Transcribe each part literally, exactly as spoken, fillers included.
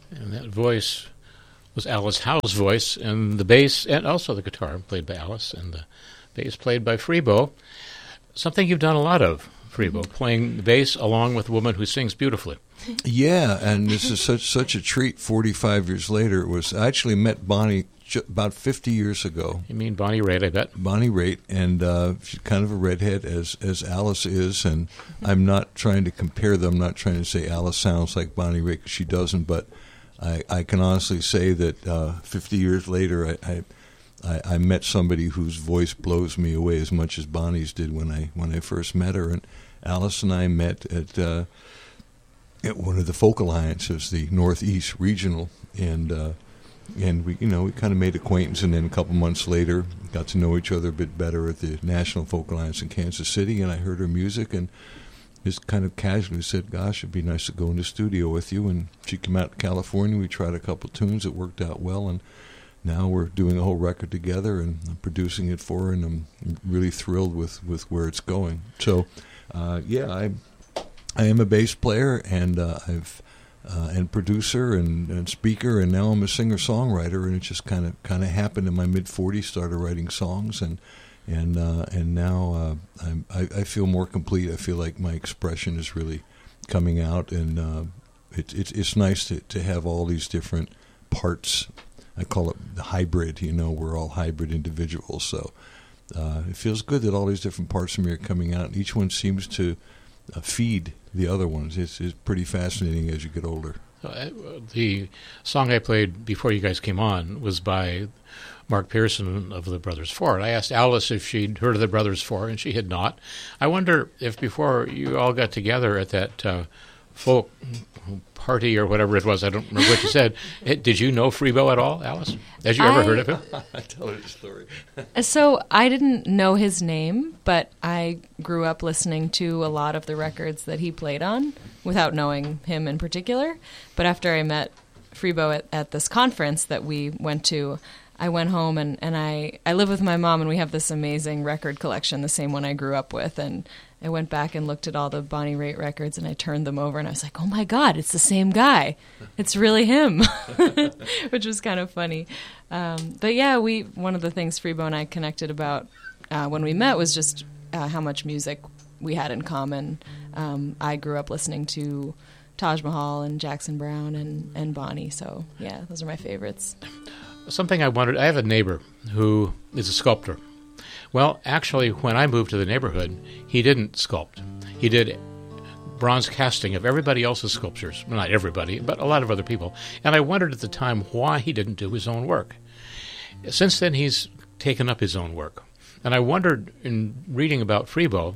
And that voice was Alice Howe's voice, and the bass and also the guitar played by Alice, and the bass played by Freebo. Something you've done a lot of, Freebo, playing the bass along with a woman who sings beautifully. Yeah, and this is such such a treat. Forty-five years later, it was I actually met Bonnie about fifty years ago. You mean Bonnie Raitt, I bet. Bonnie Raitt, and uh, she's kind of a redhead, as as Alice is, and I'm not trying to compare them. I'm not trying to say Alice sounds like Bonnie Raitt, 'cause she doesn't, but I, I can honestly say that uh, fifty years later, I, I I met somebody whose voice blows me away as much as Bonnie's did when I when I first met her. And Alice and I met at uh, at one of the folk alliances, the Northeast Regional, and uh, and we you know we kind of made acquaintance, and then a couple months later got to know each other a bit better at the National Folk Alliance in Kansas City, and I heard her music and just kind of casually said, "Gosh, it'd be nice to go in the studio with you." And she came out to California. We tried a couple tunes. It worked out well, and now we're doing a whole record together, and I'm producing it for her, and I'm really thrilled with, with where it's going. So, uh, yeah, I I am a bass player, and uh, I've uh, and producer and, and speaker, and now I'm a singer-songwriter, and it just kind of kind of happened in my mid-forties. Started writing songs, and and uh, and now uh, I'm, I, I feel more complete. I feel like my expression is really coming out, and uh, it, it, it's nice to, to have all these different parts. I call it the hybrid. You know, we're all hybrid individuals, so uh, it feels good that all these different parts of me are coming out, and each one seems to uh, feed the other ones. It's, it's pretty fascinating as you get older. Uh, the song I played before you guys came on was by Mark Pearson of the Brothers Four. I asked Alice if she'd heard of the Brothers Four, and she had not. I wonder if before you all got together at that uh, folk party or whatever it was, I don't remember what you said, it, did you know Freebo at all, Alice? Had you ever I, heard of him? Tell her the story. So I didn't know his name, but I grew up listening to a lot of the records that he played on without knowing him in particular. But after I met Freebo at, at this conference that we went to, I went home and, and I, I live with my mom, and we have this amazing record collection, the same one I grew up with. And I went back and looked at all the Bonnie Raitt records, and I turned them over, and I was like, oh, my God, it's the same guy. It's really him, which was kind of funny. Um, but, yeah, we one of the things Freebo and I connected about uh, when we met was just uh, how much music we had in common. Um, I grew up listening to Taj Mahal and Jackson Browne and, and Bonnie, so, yeah, those are my favorites. Something I wondered, I have a neighbor who is a sculptor. Well, actually, when I moved to the neighborhood, he didn't sculpt. He did bronze casting of everybody else's sculptures. Well, not everybody, but a lot of other people. And I wondered at the time why he didn't do his own work. Since then, he's taken up his own work. And I wondered, in reading about Freebo,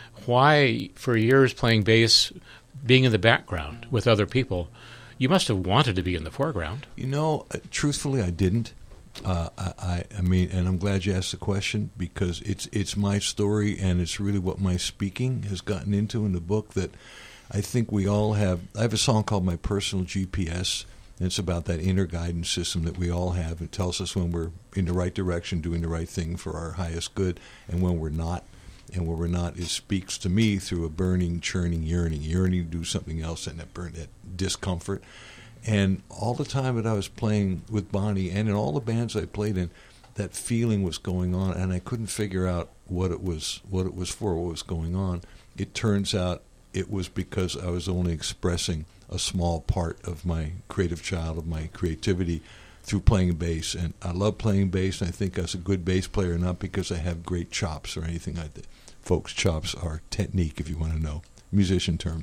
why, for years playing bass, being in the background with other people, you must have wanted to be in the foreground. You know, uh, truthfully, I didn't. Uh, I, I, I mean, and I'm glad you asked the question, because it's it's my story, and it's really what my speaking has gotten into in the book. That I think we all have. I have a song called My Personal G P S, and it's about that inner guidance system that we all have. It tells us when we're in the right direction, doing the right thing for our highest good, and when we're not. And when we're not, it speaks to me through a burning, churning, yearning, yearning to do something else, and that burn, that discomfort. And all the time that I was playing with Bonnie, and in all the bands I played in, that feeling was going on, and I couldn't figure out what it was, what it was for, what was going on. It turns out it was because I was only expressing a small part of my creative child, of my creativity, through playing bass. And I love playing bass, and I think I was a good bass player, not because I have great chops or anything like that. Folks, chops are technique, if you want to know, musician term.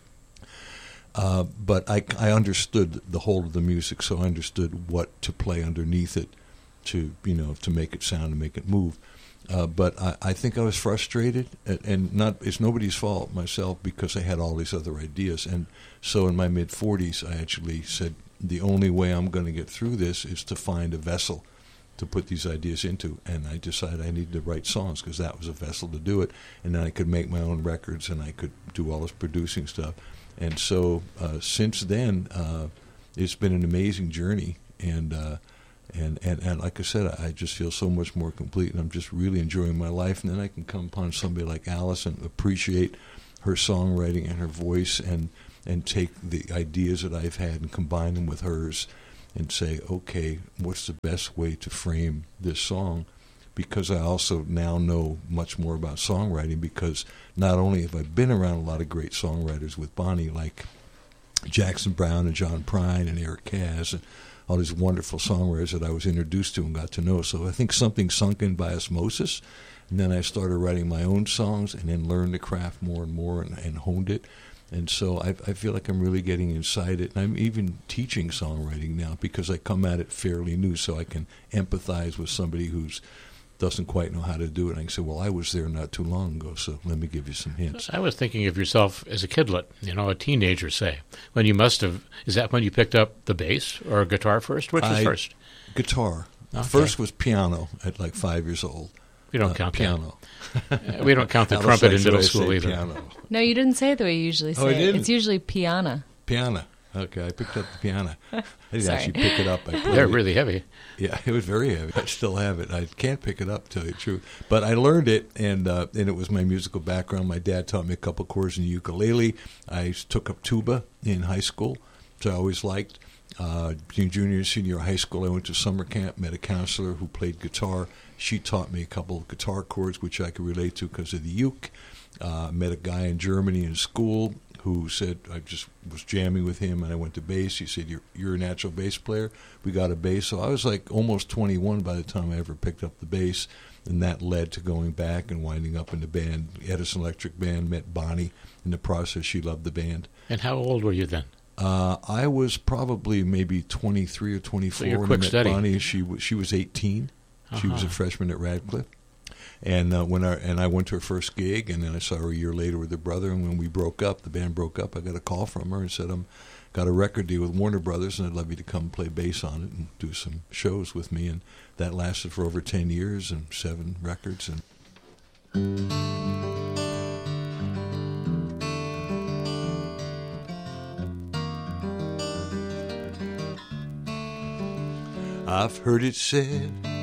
Uh, but I, I understood the whole of the music, so I understood what to play underneath it to, you know, to make it sound and make it move. Uh, but I, I think I was frustrated, and, and not it's nobody's fault, myself, because I had all these other ideas. And so in my mid-forties, I actually said, the only way I'm going to get through this is to find a vessel to put these ideas into. And I decided I needed to write songs, because that was a vessel to do it. And then I could make my own records, and I could do all this producing stuff. And so uh, since then, uh, it's been an amazing journey. And, uh, and, and, and like I said, I just feel so much more complete, and I'm just really enjoying my life. And then I can come upon somebody like Alice and appreciate her songwriting and her voice, and and take the ideas that I've had and combine them with hers and say, okay, what's the best way to frame this song? Because I also now know much more about songwriting, because not only have I been around a lot of great songwriters with Bonnie, like Jackson Browne and John Prine and Eric Cass and all these wonderful songwriters that I was introduced to and got to know. So I think something sunk in by osmosis, and then I started writing my own songs and then learned the craft more and more and, and honed it. And so I, I feel like I'm really getting inside it. And I'm even teaching songwriting now because I come at it fairly new, so I can empathize with somebody who's doesn't quite know how to do it. I can say, well, I was there not too long ago, so let me give you some hints. I was thinking of yourself as a kidlet, you know, a teenager, say, when you must have, is that when you picked up the bass or guitar first? Which was I, first? Guitar. Okay. First was piano at like five years old. We don't uh, count piano. That. We don't count the How trumpet much in middle should I school say either. Piano. No, you didn't say it the way you usually say Oh, I it. didn't? It's usually piano. Piano. Okay, I picked up the piano. I didn't Sorry. actually pick it up. I played They're it. really heavy. Yeah, it was very heavy. I still have it. I can't pick it up, to tell you the truth. But I learned it, and uh, and it was my musical background. My dad taught me a couple chords in the ukulele. I took up tuba in high school, which I always liked. Uh, junior and senior high school, I went to summer camp, met a counselor who played guitar. She taught me a couple of guitar chords, which I could relate to because of the uke. Uh, met a guy in Germany in school who said, I just was jamming with him, and I went to bass. He said, you're, you're a natural bass player. We got a bass. So I was like almost twenty-one by the time I ever picked up the bass, and that led to going back and winding up in the band, Edison Electric Band. Met Bonnie in the process. She loved the band. And how old were you then? Uh, I was probably maybe twenty-three or twenty-four. So you're when quick I met study. Bonnie. She, w- she was eighteen. She was Uh-huh. a freshman at Radcliffe. And uh, when I and I went to her first gig, and then I saw her a year later with her brother. And when we broke up, the band broke up, I got a call from her and said, "I'm got a record deal with Warner Brothers, and I'd love you to come play bass on it and do some shows with me." And that lasted for over ten years and seven records. And I've heard it said